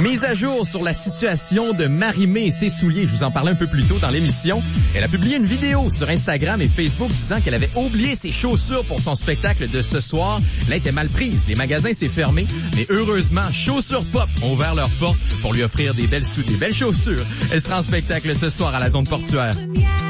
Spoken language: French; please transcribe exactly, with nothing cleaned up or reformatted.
Mise à jour sur la situation de Marie-Mé et ses souliers. Je vous en parlais un peu plus tôt dans l'émission. Elle a publié une vidéo sur Instagram et Facebook disant qu'elle avait oublié ses chaussures pour son spectacle de ce soir. Là, elle était mal prise. Les magasins s'est fermé. Mais heureusement, Chaussures Pop ont ouvert leurs portes pour lui offrir des belles sous, des belles chaussures. Elle sera en spectacle ce soir à la zone portuaire.